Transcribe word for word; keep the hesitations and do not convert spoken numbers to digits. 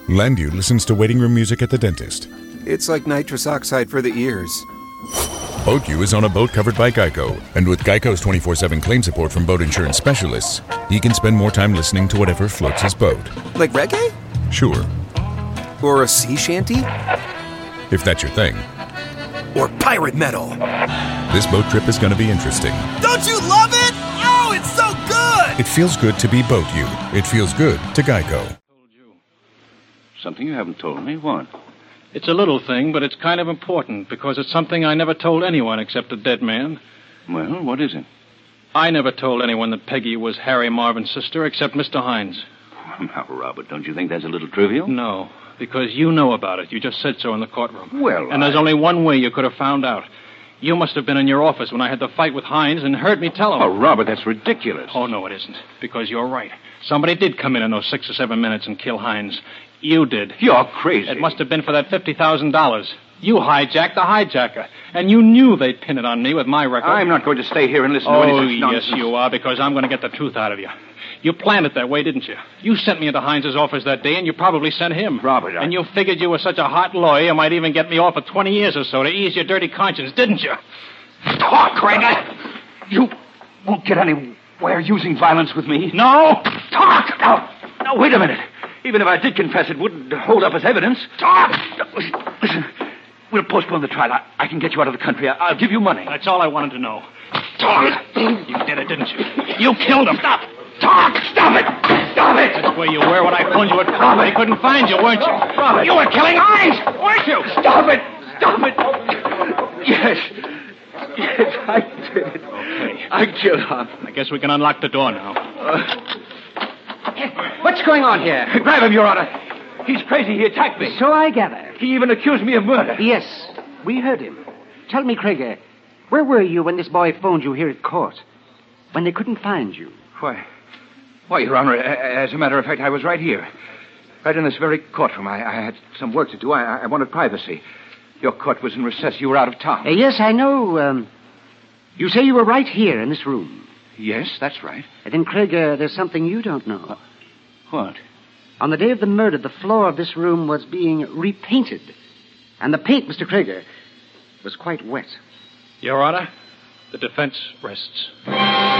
Landu listens to waiting room music at the dentist. It's like nitrous oxide for the ears. BoatU is on a boat covered by Geico, and with Geico's twenty-four seven claim support from boat insurance specialists, he can spend more time listening to whatever floats his boat. Like reggae? Sure. Or a sea shanty? If that's your thing. Or pirate metal? This boat trip is going to be interesting. Don't you love it? Oh, it's so good! It feels good to be BoatU. It feels good to Geico. Something you haven't told me? What? It's a little thing, but it's kind of important because it's something I never told anyone except a dead man. Well, what is it? I never told anyone that Peggy was Harry Marvin's sister except Mister Hines. Well, now, Robert, don't you think that's a little trivial? No, because you know about it. You just said so in the courtroom. Well, And I... there's only one way you could have found out. You must have been in your office when I had the fight with Hines and heard me tell him. Oh, Robert, that's ridiculous. Oh, no, it isn't. Because you're right. Somebody did come in in those six or seven minutes and kill Hines. You did. You're crazy. It must have been for that fifty thousand dollars. You hijacked the hijacker. And you knew they'd pin it on me with my record. I'm not going to stay here and listen oh, to any such yes, nonsense. you are, because I'm going to get the truth out of you. You planned it that way, didn't you? You sent me into Hines's office that day, and you probably sent him. Robert, I... And you figured you were such a hot lawyer, you might even get me off for twenty years or so to ease your dirty conscience, didn't you? Talk, Craig. I... You won't get anywhere using violence with me. No! Talk! Now, now, wait a minute. Even if I did confess, it wouldn't hold up as evidence. Talk! Listen, we'll postpone the trial. I, I can get you out of the country. I, I'll give you money. That's all I wanted to know. Talk! You did it, didn't you? You killed him. Stop! Talk! Stop it! Stop it! That's where you were when I phoned you at court. Robert. They couldn't find you, weren't you? Robert. You were killing Hines, weren't you? Stop it! Stop it! Yes. Yes, I did it. Okay. I killed him. I guess we can unlock the door now. Uh, What's going on here? grab him, Your Honor. He's crazy. He attacked me. So I gather. He even accused me of murder. Yes, we heard him. Tell me, Krieger, where were you when this boy phoned you here at court? When they couldn't find you? Why, why, Your Honor, a- as a matter of fact, I was right here. Right in this very courtroom. I, I had some work to do. I, I wanted privacy. Your court was in recess. You were out of town. Uh, yes, I know. Um, you say you were right here in this room. Yes, that's right. And then, Krieger, there's something you don't know. What? On the day of the murder, the floor of this room was being repainted. And the paint, Mister Krieger, was quite wet. Your Honor, the defense rests.